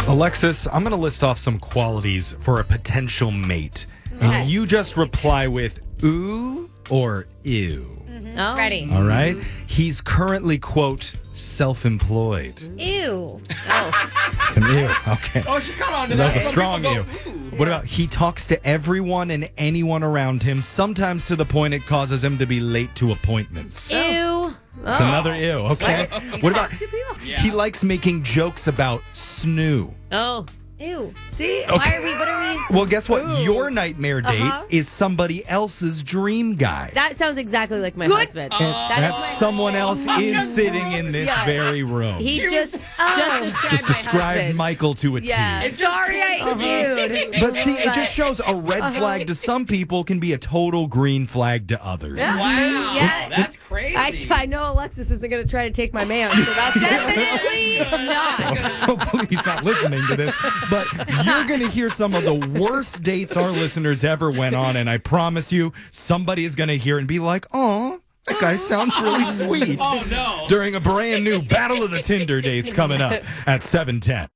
Alexis, I'm going to list off some qualities for a potential mate. And you just reply with ooh or ew. Oh. Ready. All right? He's currently, quote, self-employed. Ew. It's an ew. Okay. Oh, she caught on to That that. was a Some strong people ew. go, ooh. What about he talks to everyone and anyone around him, sometimes to the point it causes him to be late to appointments. Ew. It's another ew, okay? What about Talks to people? he likes making jokes about snoo? Oh. Ew. See? Why are we? What are we? Well, guess what? Your nightmare date is somebody else's dream guy. That sounds exactly like my Good. husband. And That that is my- someone else is sitting in this Yeah. very room. He just Just my described husband. Michael to a T. Yeah. It just Sorry, I came to me. But see, it just shows a red flag to some people can be a total green flag to others. Wow. Yeah. That's crazy. I know Alexis isn't going to try to take my man, so that's Definitely not. Hopefully he's not listening to this. But you're going to hear some of the worst dates our listeners ever went on, and I promise you, somebody is going to hear and be like, "Oh, that guy sounds really sweet." Oh, no. During a brand new Battle of the Tinder dates coming up at 7:10.